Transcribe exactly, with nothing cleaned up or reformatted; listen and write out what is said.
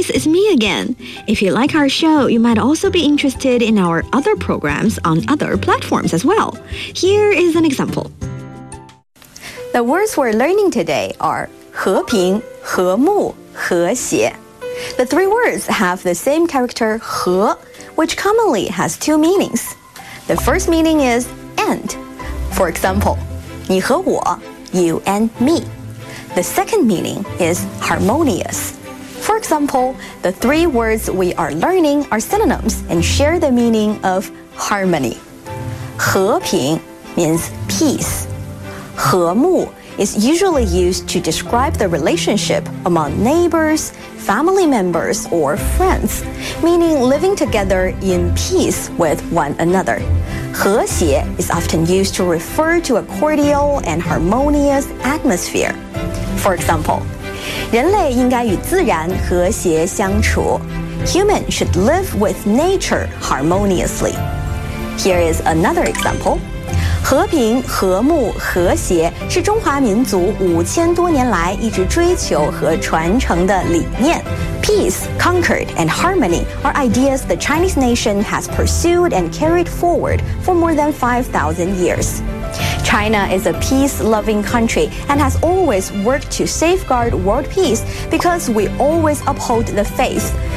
friends, it's me again. If you like our show, you might also be interested in our other programs on other platforms as well. Here is an example. The words we're learning today are 和平, 和睦, 和谐. The three words have the same character 和, which commonly has two meanings. The first meaning is and. For example, 你和我, you and me. The second meaning is harmonious. For example, the three words we are learning are synonyms and share the meaning of harmony. 和平 means peace. 和睦 is usually used to describe the relationship among neighbors, family members, or friends, meaning living together in peace with one another. 和谐 is often used to refer to a cordial and harmonious atmosphere. For example, 人类应该与自然和谐相处. Humans should live with nature harmoniously. Here is another example. 和平、和睦、和谐是中华民族五千多年来一直追求和传承的理念。Peace, concord, and harmony are ideas the Chinese nation has pursued and carried forward for more than five thousand years. China is a peace-loving country and has always worked to safeguard world peace because we always uphold the faith